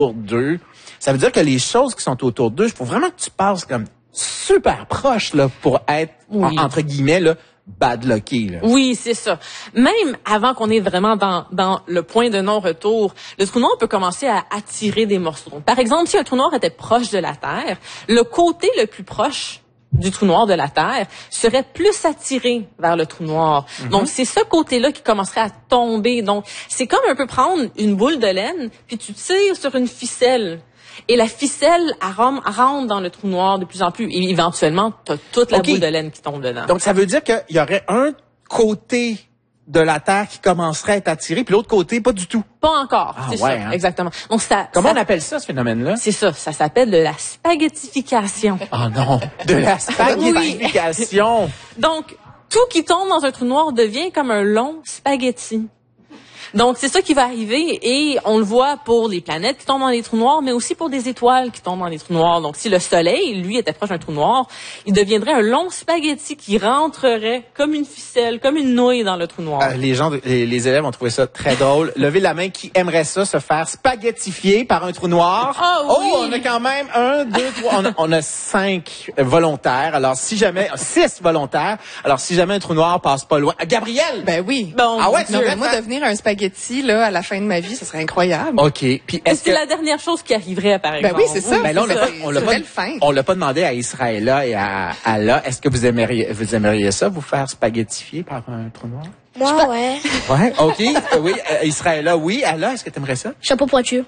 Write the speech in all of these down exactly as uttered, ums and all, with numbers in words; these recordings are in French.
autour d'eux. Ça veut dire que les choses qui sont autour d'eux, il faut vraiment que tu passes comme super proche là pour être, oui. en, entre guillemets, là, bad lucky, là. Oui, c'est ça. Même avant qu'on est vraiment dans, dans le point de non-retour, le trou noir peut commencer à attirer des morceaux. Par exemple, si un trou noir était proche de la Terre, le côté le plus proche du trou noir de la Terre serait plus attiré vers le trou noir. Mm-hmm. Donc, c'est ce côté-là qui commencerait à tomber. Donc, c'est comme un peu prendre une boule de laine, puis tu tires sur une ficelle. Et la ficelle, elle rentre dans le trou noir de plus en plus. Et éventuellement, tu as toute la okay. boule de laine qui tombe dedans. Donc, ça veut dire qu'il y aurait un côté de la Terre qui commencerait à être attiré, puis l'autre côté, pas du tout. Pas encore, ah, c'est ouais, ça, hein? exactement. Donc ça. Comment ça, on appelle ça, ce phénomène-là? C'est ça, ça s'appelle de la spaghettification. Oh non, de la spaghettification. Oui. Donc, tout qui tombe dans un trou noir devient comme un long spaghetti. Donc, c'est ça qui va arriver et on le voit pour les planètes qui tombent dans les trous noirs, mais aussi pour des étoiles qui tombent dans les trous noirs. Donc, si le Soleil, lui, était proche d'un trou noir, il deviendrait un long spaghetti qui rentrerait comme une ficelle, comme une nouille dans le trou noir. Euh, les gens, les, les élèves ont trouvé ça très drôle. Levez la main qui aimerait ça, se faire spaghettifier par un trou noir. Ah, oui. Oh, on a quand même un, deux, trois, on a, on a cinq volontaires. Alors, si jamais, six volontaires. Alors, si jamais un trou noir passe pas loin. Gabrielle! Ben oui. Bon, ah ouais, tu non, moi, devenir un spaghetti là, à la fin de ma vie, ça serait incroyable. OK. Puis est-ce c'est que... la dernière chose qui arriverait, par exemple. Ben oui, c'est ça. Ben là, on l'a pas, on l'a pas, on l'a pas demandé à Israëla et à Allah. Est-ce que vous aimeriez, vous aimeriez ça, vous faire spaghettifier par un trou noir? Moi, ouais. Ouais, OK. euh, oui, euh, Israëla, oui. Allah, est-ce que tu aimerais ça? Chapeau pointu.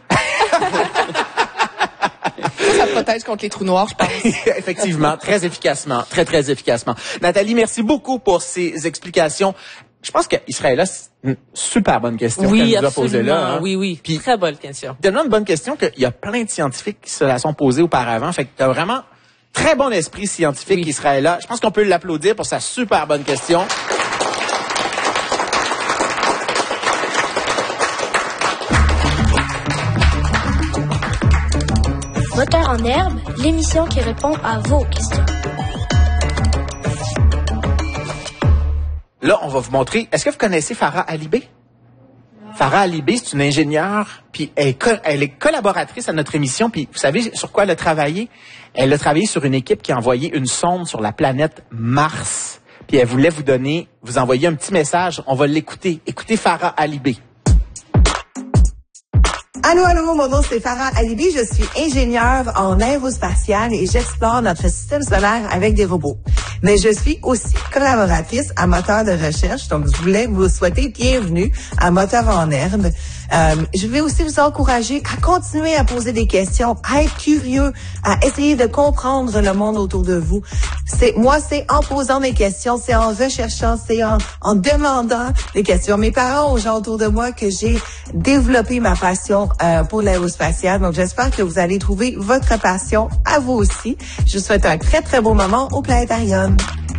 Ça protège contre les trous noirs, je pense. Effectivement, très efficacement, très, très efficacement. Nathalie, merci beaucoup pour ces explications. Je pense que Israëla, c'est une super bonne question oui, qu'elle nous a posée là. Hein? Oui, oui, Puis, très bonne question. Tellement une bonne question qu'il y a plein de scientifiques qui se la sont posées auparavant. Fait que tu as vraiment très bon esprit scientifique, oui. Israëla. Je pense qu'on peut l'applaudir pour sa super bonne question. Moteur en herbe, l'émission qui répond à vos questions. Là, on va vous montrer. Est-ce que vous connaissez Farah Alibé? Farah Alibé, c'est une ingénieure, puis elle est, co- elle est collaboratrice à notre émission. Puis vous savez sur quoi elle a travaillé? Elle a travaillé sur une équipe qui a envoyé une sonde sur la planète Mars. Puis elle voulait vous donner, vous envoyer un petit message. On va l'écouter. Écoutez Farah Alibé. Allô, allô, mon nom c'est Farah Alibé, je suis ingénieure en aérospatiale et j'explore notre système solaire avec des robots. Mais je suis aussi collaboratrice à Moteur de recherche, donc je voulais vous souhaiter bienvenue à Moteur en herbe. Euh, je vais aussi vous encourager à continuer à poser des questions, à être curieux, à essayer de comprendre le monde autour de vous. C'est moi, c'est en posant mes questions, c'est en recherchant, c'est en, en demandant des questions. Mes parents, aux gens autour de moi, que j'ai développé ma passion euh, pour l'aérospatiale. Donc, j'espère que vous allez trouver votre passion à vous aussi. Je vous souhaite un très, très beau moment au Planétarium.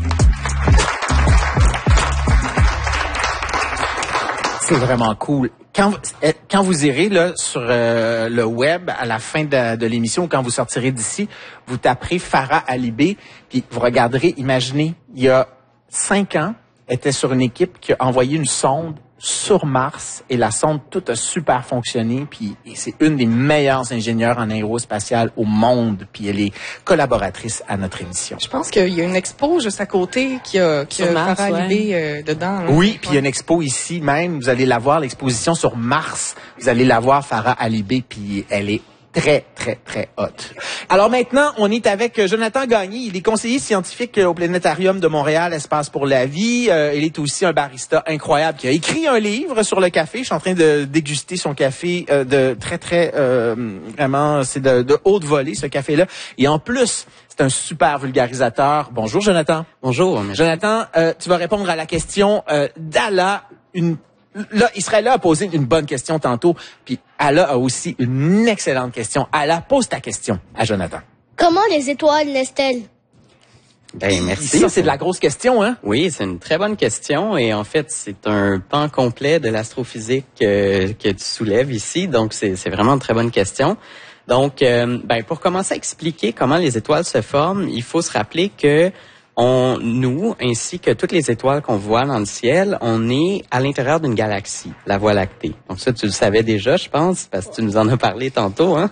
C'est vraiment cool. Quand, quand vous irez là sur euh, le web à la fin de, de l'émission ou quand vous sortirez d'ici, vous taperez Farah Alibé, puis vous regarderez, imaginez, il y a cinq ans, elle était sur une équipe qui a envoyé une sonde sur Mars et la sonde tout a super fonctionné, puis c'est une des meilleures ingénieures en aérospatiale au monde, puis elle est collaboratrice à notre émission. Je pense qu'il y a une expo juste à côté qui a, qui a Mars, Farah ouais. Alibé euh, dedans. Hein. Oui, puis il y a une expo ici même, vous allez la voir, l'exposition sur Mars, vous allez la voir, Farah Alibé, puis elle est très, très, très haute. Alors maintenant, on est avec Jonathan Gagné. Il est conseiller scientifique au Planétarium de Montréal, Espace pour la vie. Euh, il est aussi un barista incroyable qui a écrit un livre sur le café. Je suis en train de déguster son café euh, de très, très, euh, vraiment, c'est de, de haute volée, ce café-là. Et en plus, c'est un super vulgarisateur. Bonjour, Jonathan. Bonjour. Merci. Jonathan, euh, tu vas répondre à la question euh, d'Allah, une Là, Israël a posé une bonne question tantôt, puis Allah a aussi une excellente question. Allah, pose ta question à Jonathan. Comment les étoiles naissent-elles? Ben, merci. Ça, c'est de la grosse question, hein? Oui, c'est une très bonne question et en fait, c'est un pan complet de l'astrophysique euh, que tu soulèves ici, donc c'est, c'est vraiment une très bonne question. Donc, euh, ben, pour commencer à expliquer comment les étoiles se forment, il faut se rappeler que On, nous, ainsi que toutes les étoiles qu'on voit dans le ciel, on est à l'intérieur d'une galaxie, la Voie lactée. Donc ça, tu le savais déjà, je pense, parce que tu nous en as parlé tantôt, hein?